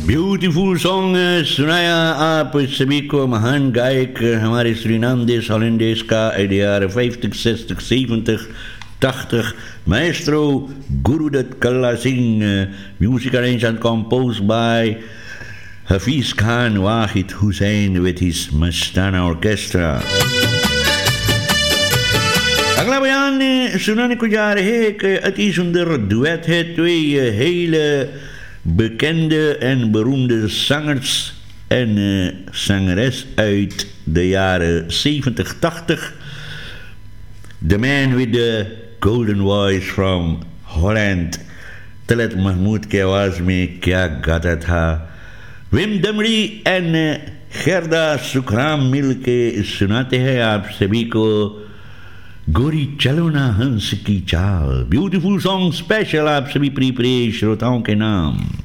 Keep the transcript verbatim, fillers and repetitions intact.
Beautiful song सुनाया आप सभी को महान गायक हमारे सूरीनाम देश Holland देश का uit de jaren vijftig, zestig, zeventig, tachtig maestro Gurudat Kalla Singh, uh, music arranged and composed by Hafiz Khan Wahid Hussain with his Mastana Orchestra. अगला बयान सुनाने को जा रहे हैं कि अति सुंदर दुएट है twee hele bekende en beroemde zangers en uh, zangeres uit de jaren zeventig, tachtig. The man with the golden voice from Holland. Talat Mahmood के आवाज में क्या गाता था. विम दमड़ी एन खैरदा सुखराम मिल के सुनाते हैं आप सभी को गोरी चलो ना हंस की चाल. ब्यूटीफुल सॉन्ग स्पेशल आप सभी प्रिय प्रिय श्रोताओं के नाम.